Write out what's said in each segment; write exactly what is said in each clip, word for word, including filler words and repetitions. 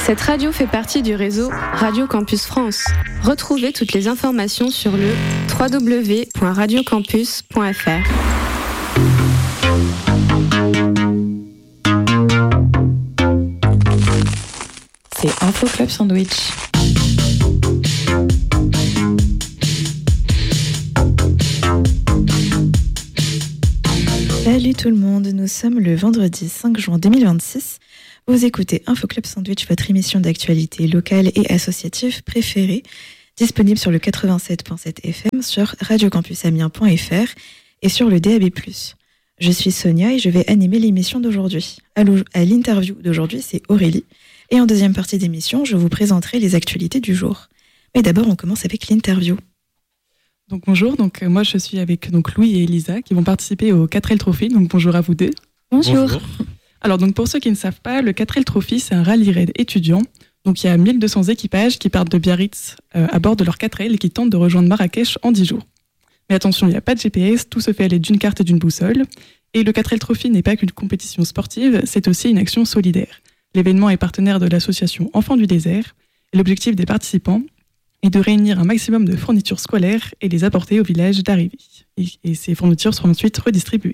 Cette radio fait partie du réseau Radio Campus France. Retrouvez toutes les informations sur le w w w point radio campus point f r. C'est Info Club Sandwich. Salut tout le monde, nous sommes le vendredi cinq juin deux mille vingt-six. Vous écoutez Info Club Sandwich, votre émission d'actualité locale et associative préférée, disponible sur le quatre-vingt-sept virgule sept F M, sur radio campus amiens point f r et sur le D A B plus. Je suis Sonia et je vais animer l'émission d'aujourd'hui. À l'interview d'aujourd'hui, c'est Aurélie. Et en deuxième partie d'émission, je vous présenterai les actualités du jour. Mais d'abord, on commence avec l'interview. Donc bonjour, donc moi je suis avec donc Louis et Elisa qui vont participer au quatre L Trophy. Donc bonjour à vous deux. Bonjour. Bonjour. Alors donc pour ceux qui ne savent pas, le quatre L Trophy c'est un rallye raid étudiant. Donc il y a mille deux cents équipages qui partent de Biarritz euh, à bord de leur quatre L et qui tentent de rejoindre Marrakech en dix jours. Mais attention, il n'y a pas de G P S, tout se fait à l'aide d'une carte et d'une boussole. Et le quatre L Trophy n'est pas qu'une compétition sportive, c'est aussi une action solidaire. L'événement est partenaire de l'association Enfants du désert et l'objectif des participants est de réunir un maximum de fournitures scolaires et les apporter au village d'arrivée. Et, et ces fournitures seront ensuite redistribuées.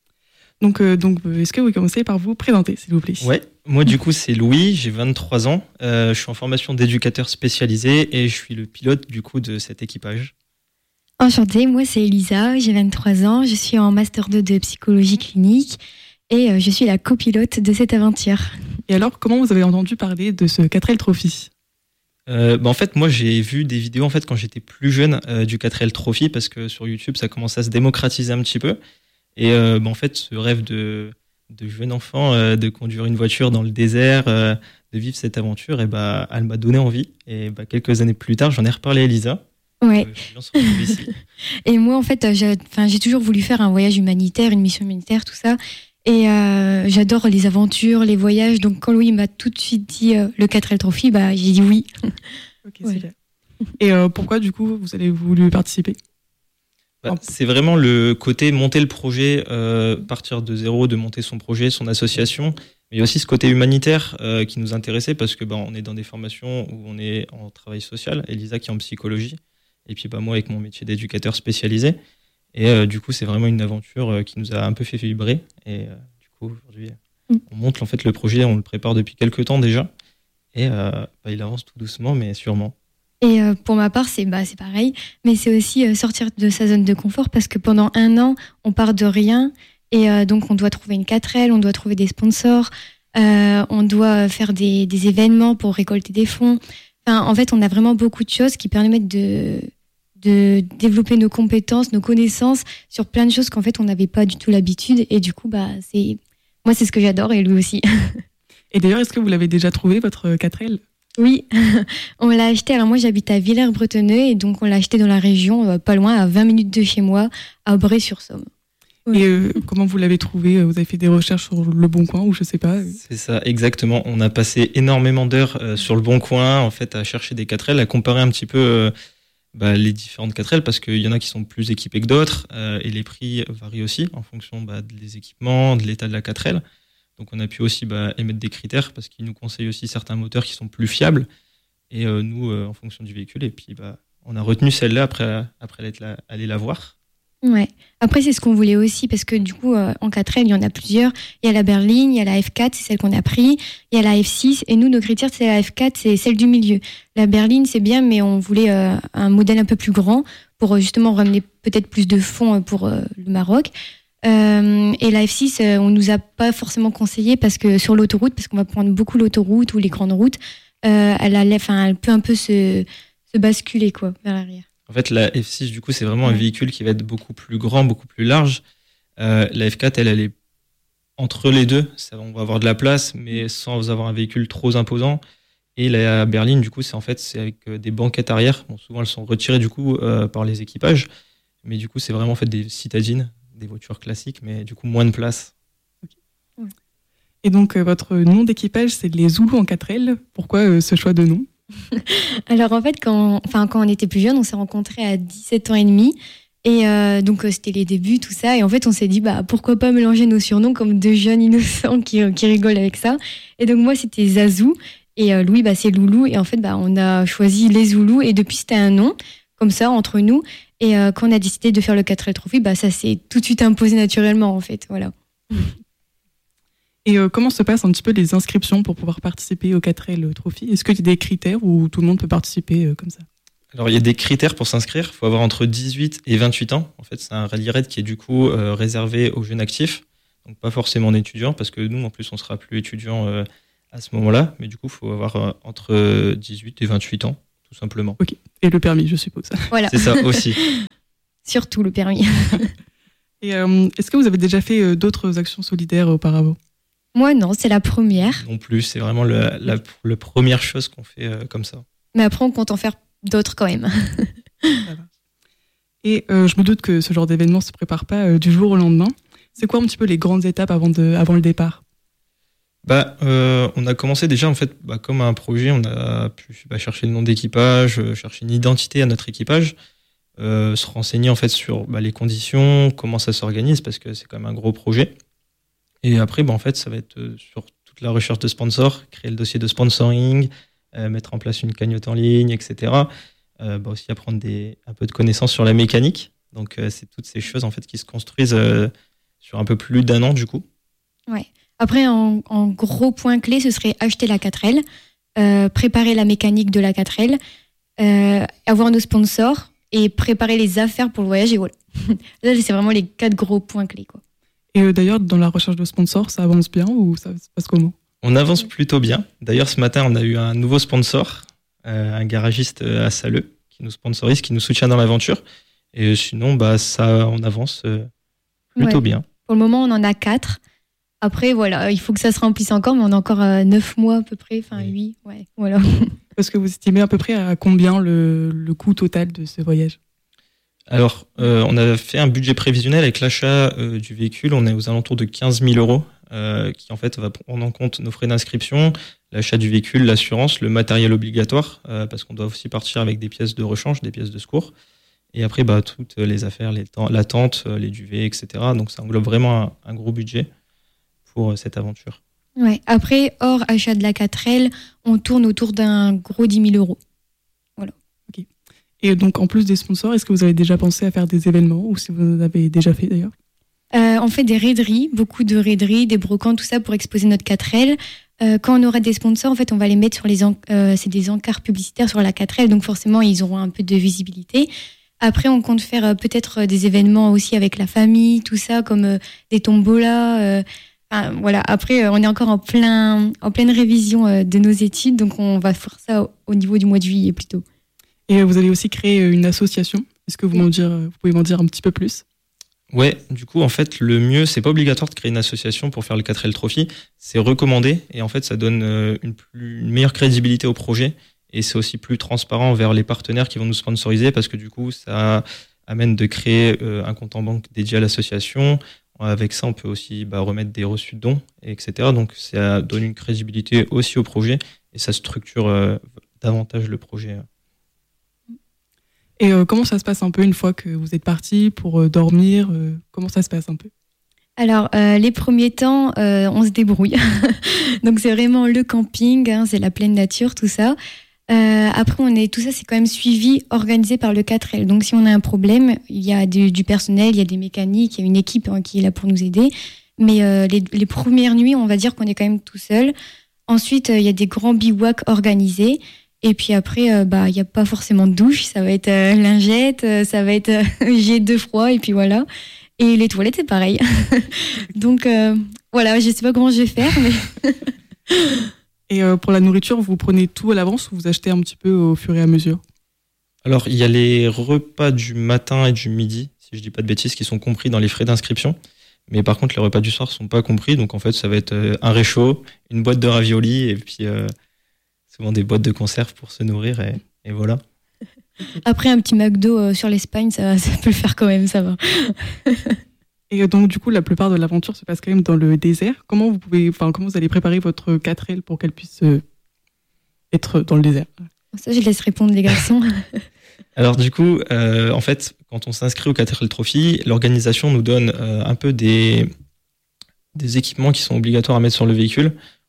Donc, euh, donc, est-ce que vous commencez par vous présenter, s'il vous plaît ? Ouais, moi du coup c'est Louis, j'ai vingt-trois ans, euh, je suis en formation d'éducateur spécialisé et je suis le pilote du coup de cet équipage. Enchantée, moi c'est Elisa, j'ai vingt-trois ans, je suis en master deux de psychologie clinique et euh, je suis la copilote de cette aventure. Et alors, comment vous avez entendu parler de ce quatre L Trophy ? Euh, bah en fait, moi, j'ai vu des vidéos en fait quand j'étais plus jeune euh, du quatre L Trophy parce que sur YouTube, ça commence à se démocratiser un petit peu. Et euh, bah en fait, ce rêve de, de jeune enfant euh, de conduire une voiture dans le désert, euh, de vivre cette aventure, et bah, elle m'a donné envie. Et bah, quelques années plus tard, j'en ai reparlé à Elisa. Ouais. Euh, ici. Et moi, en fait, j'ai, enfin, j'ai toujours voulu faire un voyage humanitaire, une mission humanitaire, tout ça. Et euh, j'adore les aventures, les voyages. Donc, quand Louis m'a tout de suite dit euh, le quatre L Trophy, bah, j'ai dit oui. Ok, ouais. Super. Et euh, pourquoi, du coup, vous avez voulu participer ? bah, C'est vraiment le côté monter le projet, euh, partir de zéro, de monter son projet, son association. Mais il y a aussi ce côté humanitaire euh, qui nous intéressait parce que bah, on est dans des formations où on est en travail social. Elisa qui est en psychologie. Et puis bah, moi avec mon métier d'éducateur spécialisé. Et euh, du coup, c'est vraiment une aventure euh, qui nous a un peu fait vibrer. Et euh, du coup, aujourd'hui, mm. on monte en fait le projet, on le prépare depuis quelques temps déjà. Et euh, bah, il avance tout doucement, mais sûrement. Et euh, pour ma part, c'est, bah, c'est pareil. Mais c'est aussi euh, sortir de sa zone de confort parce que pendant un an, on part de rien. Et euh, donc, on doit trouver une quatre L, on doit trouver des sponsors, euh, on doit faire des, des événements pour récolter des fonds. Enfin, en fait, on a vraiment beaucoup de choses qui permettent de... de développer nos compétences, nos connaissances sur plein de choses qu'en fait on n'avait pas du tout l'habitude et du coup bah c'est moi c'est ce que j'adore et lui aussi. Et d'ailleurs, est-ce que vous l'avez déjà trouvé votre quatre L ? Oui, on l'a acheté. Alors moi j'habite à Villers-Bretonneux et donc on l'a acheté dans la région, euh, pas loin, à vingt minutes de chez moi, à Bray-sur-Somme. Et euh, comment vous l'avez trouvé ? Vous avez fait des recherches sur Le Bon Coin ou je sais pas ? C'est ça, exactement. On a passé énormément d'heures euh, sur Le Bon Coin en fait à chercher des quatre L, à comparer un petit peu euh, Bah, les différentes quatre L parce qu'il y en a qui sont plus équipés que d'autres euh, et les prix varient aussi en fonction bah, des équipements, de l'état de la quatre L. Donc on a pu aussi bah, émettre des critères parce qu'ils nous conseillent aussi certains moteurs qui sont plus fiables et euh, nous euh, en fonction du véhicule. Et puis bah, on a retenu celle-là après, après être là, aller la voir. Ouais. Après c'est ce qu'on voulait aussi parce que du coup euh, en quatre L il y en a plusieurs. Il y a la berline, il y a la F quatre, c'est celle qu'on a pris. Il y a la F six et nous nos critères c'est la F quatre, c'est celle du milieu. La berline c'est bien mais on voulait euh, un modèle un peu plus grand pour euh, justement ramener peut-être plus de fonds pour euh, le Maroc. Euh, et la F six euh, on nous a pas forcément conseillé parce que sur l'autoroute parce qu'on va prendre beaucoup l'autoroute ou les grandes routes, euh, elle a, enfin elle peut un peu se se basculer quoi vers l'arrière. En fait, la F six, du coup, c'est vraiment un véhicule qui va être beaucoup plus grand, beaucoup plus large. Euh, la F quatre, elle, elle est entre les deux. Ça, on va avoir de la place, mais sans avoir un véhicule trop imposant. Et la berline, du coup, c'est en fait c'est avec des banquettes arrière. Bon, souvent, elles sont retirées du coup euh, par les équipages, mais du coup, c'est vraiment en fait des citadines, des voitures classiques, mais du coup moins de place. Okay. Et donc, euh, votre nom d'équipage, c'est les Zoulous en quatre L. Pourquoi euh, ce choix de nom ? Alors en fait, quand, enfin, quand on était plus jeune, on s'est rencontrés à dix-sept ans et demi. Et euh, donc euh, c'était les débuts, tout ça. Et en fait, on s'est dit, bah, pourquoi pas mélanger nos surnoms comme deux jeunes innocents qui, qui rigolent avec ça. Et donc moi, c'était Zazou. Et euh, Louis, bah, c'est Loulou. Et en fait, bah, on a choisi les Zoulous. Et depuis, c'était un nom, comme ça, entre nous. Et euh, quand on a décidé de faire le quatre L Trophy, bah, ça s'est tout de suite imposé naturellement, en fait. Voilà. Et euh, comment se passent un petit peu les inscriptions pour pouvoir participer au quatre L Trophy ? Est-ce qu'il y a des critères où tout le monde peut participer euh, comme ça ? Alors, il y a des critères pour s'inscrire. Il faut avoir entre dix-huit et vingt-huit ans. En fait, c'est un rallye raid qui est du coup euh, réservé aux jeunes actifs. Donc, pas forcément étudiants, parce que nous, en plus, on sera plus étudiants euh, à ce moment-là. Mais du coup, il faut avoir euh, entre dix-huit et vingt-huit ans, tout simplement. Ok. Et le permis, je suppose. Voilà. C'est ça aussi. Surtout le permis. Et euh, est-ce que vous avez déjà fait euh, d'autres actions solidaires auparavant ? Moi, non, c'est la première. Non plus, c'est vraiment le, la, la première chose qu'on fait euh, comme ça. Mais après, on compte en faire d'autres quand même. Et euh, je me doute que ce genre d'événement ne se prépare pas euh, du jour au lendemain. C'est quoi un petit peu les grandes étapes avant, de, avant le départ ? Bah, euh, on a commencé déjà en fait bah, comme un projet, on a pu bah, chercher le nom d'équipage, euh, chercher une identité à notre équipage, euh, se renseigner en fait sur bah, les conditions, comment ça s'organise parce que c'est quand même un gros projet. Et après, bah, en fait, ça va être euh, sur toute la recherche de sponsors, créer le dossier de sponsoring, euh, mettre en place une cagnotte en ligne, et cetera. Euh, bah, aussi apprendre des, un peu de connaissances sur la mécanique. Donc, euh, c'est toutes ces choses en fait qui se construisent euh, sur un peu plus d'un an du coup. Ouais. Après, en, en gros point clé, ce serait acheter la quatre L, euh, préparer la mécanique de la quatre L, euh, avoir nos sponsors et préparer les affaires pour le voyage. Et voilà. Là, c'est vraiment les quatre gros points clés, quoi. Et euh, d'ailleurs, dans la recherche de sponsors, ça avance bien ou ça se passe comment ? On avance plutôt bien. D'ailleurs, ce matin, on a eu un nouveau sponsor, euh, un garagiste à Saleux, qui nous sponsorise, qui nous soutient dans l'aventure. Et sinon, bah, ça, on avance euh, plutôt Ouais. bien. Pour le moment, on en a quatre. Après, voilà, il faut que ça se remplisse encore, mais on a encore euh, neuf mois à peu près, enfin Oui. huit, ouais, voilà. Parce que vous estimez à peu près à combien le, le coût total de ce voyage ? Alors, euh, on a fait un budget prévisionnel avec l'achat euh, du véhicule. On est aux alentours de quinze mille euros, euh, qui en fait va prendre en compte nos frais d'inscription, l'achat du véhicule, l'assurance, le matériel obligatoire, euh, parce qu'on doit aussi partir avec des pièces de rechange, des pièces de secours. Et après, bah, toutes les affaires, les temps, la tente, les duvets, et cetera. Donc, ça englobe vraiment un, un gros budget pour euh, cette aventure. Ouais. Après, hors achat de la quatre L, on tourne autour d'un gros dix mille euros. Et donc, en plus des sponsors, est-ce que vous avez déjà pensé à faire des événements ou si vous en avez déjà fait d'ailleurs ? Euh, on fait des raideries, beaucoup de raideries, des brocantes, tout ça pour exposer notre quatre L. Euh, quand on aura des sponsors, en fait, on va les mettre sur les en- euh, c'est des encarts publicitaires sur la quatre L, donc forcément, ils auront un peu de visibilité. Après, on compte faire euh, peut-être euh, des événements aussi avec la famille, tout ça, comme euh, des tombolas. Euh, enfin, voilà. Après, euh, on est encore en plein, en pleine révision euh, de nos études, donc on va faire ça au, au niveau du mois de juillet plutôt. Et vous avez aussi créé une association. Est-ce que vous, Oui. m'en dire, vous pouvez m'en dire un petit peu plus ? Ouais, du coup, en fait, le mieux, c'est pas obligatoire de créer une association pour faire le quatre L Trophy. C'est recommandé et en fait, ça donne euh, une, plus, une meilleure crédibilité au projet et c'est aussi plus transparent vers les partenaires qui vont nous sponsoriser parce que du coup, ça amène de créer euh, un compte en banque dédié à l'association. Avec ça, on peut aussi bah, remettre des reçus de dons, et cetera. Donc, ça donne une crédibilité aussi au projet et ça structure euh, davantage le projet. Et euh, comment ça se passe un peu une fois que vous êtes parti pour euh, dormir euh, Comment ça se passe un peu ? Alors, euh, les premiers temps, euh, on se débrouille. Donc, c'est vraiment le camping, hein, c'est la pleine nature, tout ça. Euh, après, on est, tout ça, c'est quand même suivi, organisé par le quatre L. Donc, si on a un problème, il y a du, du personnel, il y a des mécaniques, il y a une équipe hein, qui est là pour nous aider. Mais euh, les, les premières nuits, on va dire qu'on est quand même tout seul. Ensuite, euh, il y a des grands bivouacs organisés. Et puis après, euh, bah, il n'y a pas forcément de douche. Ça va être euh, lingette, euh, ça va être euh, jet de froid, et puis voilà. Et les toilettes, c'est pareil. Donc, euh, voilà, je ne sais pas comment je vais faire, mais... Et euh, pour la nourriture, vous prenez tout à l'avance ou vous achetez un petit peu au fur et à mesure ? Alors, il y a les repas du matin et du midi, si je dis pas de bêtises, qui sont compris dans les frais d'inscription. Mais par contre, les repas du soir sont pas compris. Donc, en fait, ça va être euh, un réchaud, une boîte de raviolis et puis euh, souvent des boîtes de conserve pour se nourrir. Et, et voilà. Après, un petit McDo euh, sur l'Espagne, ça, ça peut le faire quand même, ça va. Et donc, du coup, la plupart de l'aventure se passe quand même dans le désert. Comment vous pouvez, enfin, comment vous allez préparer votre quatre L pour qu'elle puisse euh, être dans le désert ? Ça, je laisse répondre les garçons. Alors du coup, euh, en fait, quand on s'inscrit au quatre L Trophy, l'organisation nous donne euh, un peu des, des équipements qui sont obligatoires à mettre sur le véhicule.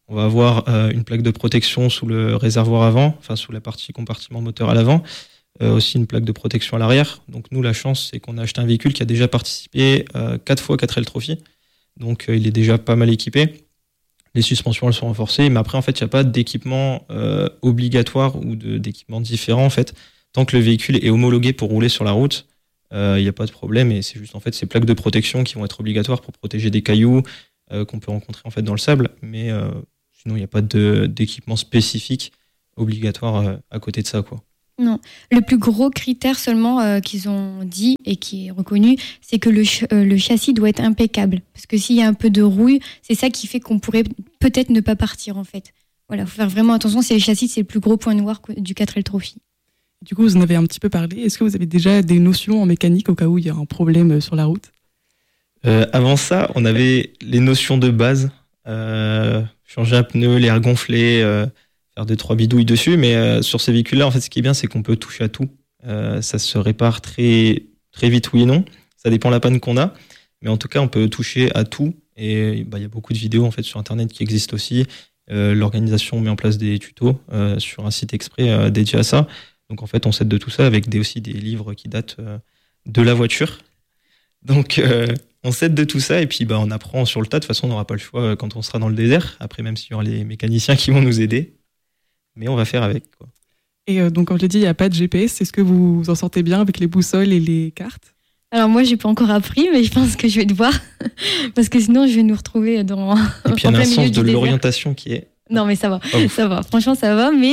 On va avoir euh, une plaque de protection sous le réservoir avant, enfin sous la partie compartiment moteur à l'avant. Euh, aussi une plaque de protection à l'arrière. Donc nous, la chance, c'est qu'on a acheté un véhicule qui a déjà participé euh, quatre fois quatre L Trophy. Donc euh, il est déjà pas mal équipé. Les suspensions, elles sont renforcées. Mais après, en fait, il n'y a pas d'équipement euh, obligatoire ou de, d'équipement différent. En fait, tant que le véhicule est homologué pour rouler sur la route, il euh, n'y a pas de problème. Et c'est juste en fait ces plaques de protection qui vont être obligatoires pour protéger des cailloux euh, qu'on peut rencontrer en fait dans le sable. Mais euh, sinon, il n'y a pas de, d'équipement spécifique obligatoire euh, à côté de ça, quoi. Non. Le plus gros critère seulement euh, qu'ils ont dit et qui est reconnu, c'est que le, ch- euh, le châssis doit être impeccable. Parce que s'il y a un peu de rouille, c'est ça qui fait qu'on pourrait peut-être ne pas partir en fait. Voilà, faut faire vraiment attention. C'est le châssis, c'est le plus gros point noir du quatre L Trophy. Du coup, vous en avez un petit peu parlé. Est-ce que vous avez déjà des notions en mécanique au cas où il y a un problème sur la route ? euh, Avant ça, on avait les notions de base. Euh, changer un pneu, l'air gonflé... Euh, faire deux trois bidouilles dessus, mais euh, sur ces véhicules-là, en fait, ce qui est bien, c'est qu'on peut toucher à tout. Euh, ça se répare très très vite, oui et non. Ça dépend de la panne qu'on a, mais en tout cas, on peut toucher à tout. Et bah, il y a beaucoup de vidéos en fait sur Internet qui existent aussi. Euh, l'organisation met en place des tutos euh, sur un site exprès euh, dédié à ça. Donc en fait, on s'aide de tout ça avec des aussi des livres qui datent euh, de la voiture. Donc euh, on s'aide de tout ça et puis bah on apprend sur le tas. De toute façon, on n'aura pas le choix quand on sera dans le désert. Après, même s'il y aura les mécaniciens qui vont nous aider. Mais on va faire avec, quoi. Et euh, donc, comme je l'ai dit, il n'y a pas de G P S. Est-ce que vous vous en sortez bien avec les boussoles et les cartes ? Alors moi, j'ai pas encore appris, mais je pense que je vais devoir. Parce que sinon, je vais nous retrouver dans... Et puis, il y a un sens de l'orientation qui est... Non, mais ça va. Ça va. Franchement, ça va, mais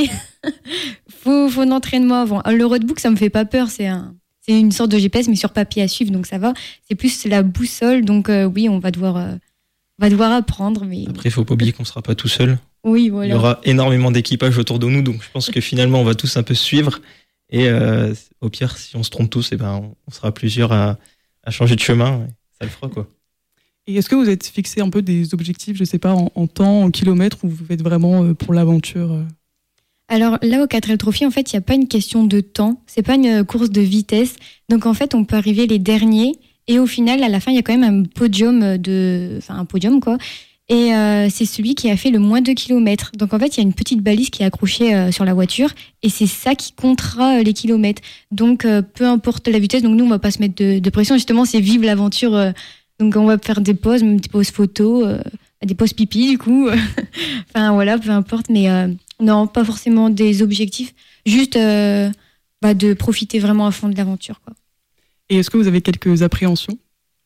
faut, faut un entraînement avant. Le roadbook, ça me fait pas peur. C'est, un... c'est une sorte de G P S, mais sur papier à suivre, donc ça va. C'est plus la boussole, donc euh, oui, on va devoir, euh, on va devoir apprendre. Mais... Après, il faut pas oublier qu'on sera pas tout seul. Oui, voilà. Il y aura énormément d'équipage autour de nous, donc je pense que finalement on va tous un peu suivre. Et euh, au pire, si on se trompe tous, eh ben, on sera plusieurs à, à changer de chemin. Et ça le fera, quoi. Et est-ce que vous êtes fixé un peu des objectifs, je sais pas, en, en temps, en kilomètres, ou vous faites vraiment pour l'aventure ? Alors là, au quatre L Trophy, en fait, il n'y a pas une question de temps. C'est pas une course de vitesse. Donc en fait, on peut arriver les derniers. Et au final, à la fin, il y a quand même un podium de, enfin un podium quoi. Et euh, c'est celui qui a fait le moins de kilomètres. Donc en fait, il y a une petite balise qui est accrochée euh, sur la voiture et c'est ça qui comptera euh, les kilomètres. Donc euh, peu importe la vitesse, donc nous on va pas se mettre de, de pression. Justement, c'est vive l'aventure. Euh, donc on va faire des pauses, même des pauses photos, euh, des pauses pipi du coup. Enfin voilà, peu importe. Mais euh, non, pas forcément des objectifs. Juste euh, bah, de profiter vraiment à fond de l'aventure, quoi. Et est-ce que vous avez quelques appréhensions ?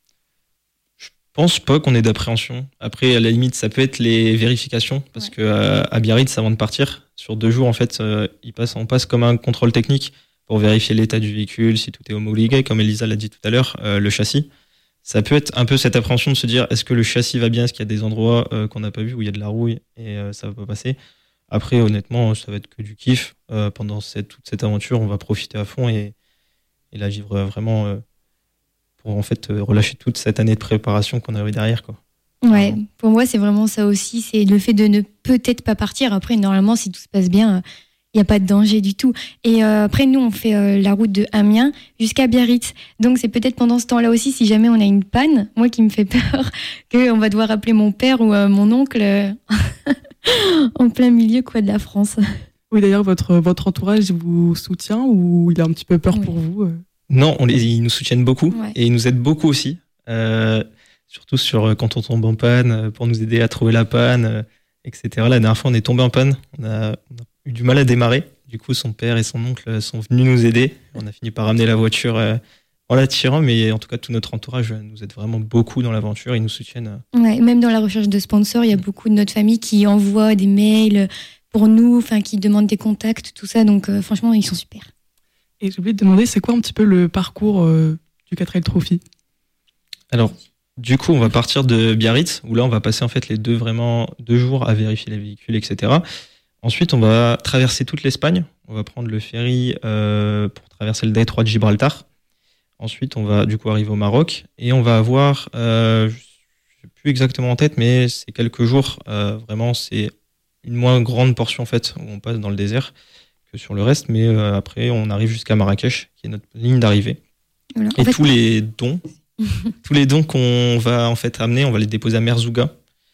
Je pense pas qu'on ait d'appréhension. Après, à la limite, ça peut être les vérifications, parce ouais. que euh, à Biarritz, avant de partir, sur deux jours, en fait, euh, il passe, on passe comme un contrôle technique pour vérifier l'état du véhicule, si tout est homologué, comme Elisa l'a dit tout à l'heure, euh, le châssis. Ça peut être un peu cette appréhension de se dire, est-ce que le châssis va bien, est-ce qu'il y a des endroits euh, qu'on n'a pas vu où il y a de la rouille et euh, ça va pas passer. Après, honnêtement, ça va être que du kiff. Euh, pendant cette, toute cette aventure, on va profiter à fond et, et la vivre vraiment. Euh, pour en fait relâcher toute cette année de préparation qu'on avait derrière, quoi. Ouais, pour moi c'est vraiment ça aussi, c'est le fait de ne peut-être pas partir. Après normalement si tout se passe bien, il n'y a pas de danger du tout. Et euh, après nous on fait euh, la route de Amiens jusqu'à Biarritz. Donc c'est peut-être pendant ce temps-là aussi, si jamais on a une panne, moi qui me fait peur, qu'on va devoir appeler mon père ou euh, mon oncle euh, en plein milieu quoi de la France. Oui d'ailleurs votre, votre entourage vous soutient ou il a un petit peu peur oui. pour vous euh... Non, on les, ils nous soutiennent beaucoup ouais. et ils nous aident beaucoup aussi, euh, surtout sur quand on tombe en panne, pour nous aider à trouver la panne, euh, et cetera. La dernière fois, on est tombé en panne, on a, on a eu du mal à démarrer. Du coup, son père et son oncle sont venus nous aider. On a fini par ramener la voiture euh, en la tirant, mais en tout cas, tout notre entourage nous aide vraiment beaucoup dans l'aventure. Ils nous soutiennent. Ouais, même dans la recherche de sponsors, il y a beaucoup de notre famille qui envoient des mails pour nous, enfin, qui demandent des contacts, tout ça. Donc, euh, franchement, ils sont super. Et j'ai oublié de demander, c'est quoi un petit peu le parcours euh, du quatre L Trophy ? Alors, du coup, on va partir de Biarritz, où là, on va passer en fait les deux vraiment deux jours à vérifier les véhicules, et cetera. Ensuite, on va traverser toute l'Espagne. On va prendre le ferry euh, pour traverser le détroit de Gibraltar. Ensuite, on va du coup arriver au Maroc et on va avoir, euh, je sais plus exactement en tête, mais c'est quelques jours. Euh, vraiment, c'est une moins grande portion en fait où on passe dans le désert que sur le reste, mais euh, après on arrive jusqu'à Marrakech, qui est notre ligne d'arrivée. Voilà. Et fait... tous les dons, tous les dons qu'on va en fait amener, on va les déposer à Merzouga.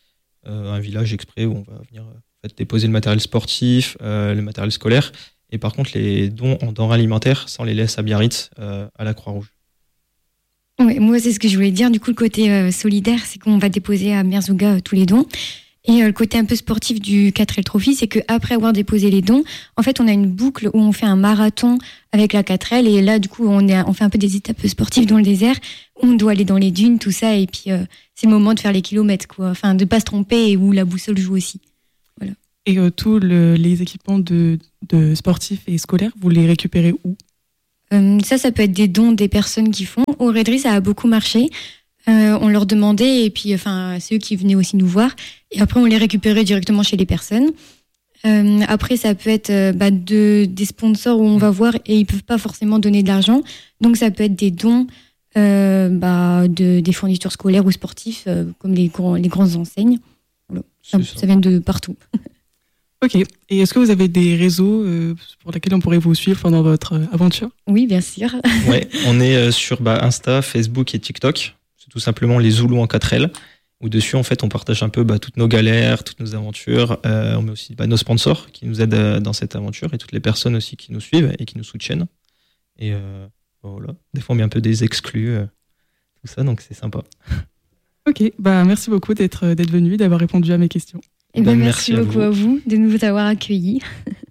euh, un village exprès où on va venir en fait, déposer le matériel sportif, euh, le matériel scolaire. Et par contre, les dons en denrées alimentaires, ça on les laisse à Biarritz, euh, à la Croix-Rouge. Ouais, moi, c'est ce que je voulais dire. Du coup, le côté euh, solidaire, c'est qu'on va déposer à Merzouga euh, tous les dons. Et euh, le côté un peu sportif du quatre L Trophy, c'est qu'après avoir déposé les dons, en fait, on a une boucle où on fait un marathon avec la quatre L. Et là, du coup, on, est, on fait un peu des étapes sportives dans le désert. On doit aller dans les dunes, tout ça. Et puis, euh, c'est le moment de faire les kilomètres, quoi. Enfin, de ne pas se tromper et où la boussole joue aussi. Voilà. Et euh, tous le, les équipements de, de sportifs et scolaires, vous les récupérez où ? Euh, ça, ça peut être des dons des personnes qui font. Au Redry, ça a beaucoup marché. Euh, on leur demandait et puis, enfin, c'est eux qui venaient aussi nous voir. Et après, on les récupérait directement chez les personnes. Euh, après, ça peut être euh, bah, de, des sponsors où on va voir et ils peuvent pas forcément donner de l'argent. Donc, ça peut être des dons euh, bah, de, des fournitures scolaires ou sportifs, euh, comme les, les grandes enseignes. Voilà. Ça, ça. ça vient de partout. Ok. Et est-ce que vous avez des réseaux euh, pour lesquels on pourrait vous suivre pendant votre euh, aventure ? Oui, bien sûr. Ouais, on est euh, sur bah, Insta, Facebook et TikTok. C'est tout simplement les Zoulous en quatre L. Où dessus, en fait, on partage un peu bah, toutes nos galères, toutes nos aventures. Euh, on met aussi bah, nos sponsors qui nous aident euh, dans cette aventure et toutes les personnes aussi qui nous suivent et qui nous soutiennent. Et euh, voilà. Des fois, on met un peu des exclus, euh, tout ça, donc c'est sympa. Ok, bah merci beaucoup d'être d'être venu, d'avoir répondu à mes questions. Et ben, Ben, merci, merci beaucoup à vous. à vous de nous avoir accueillis.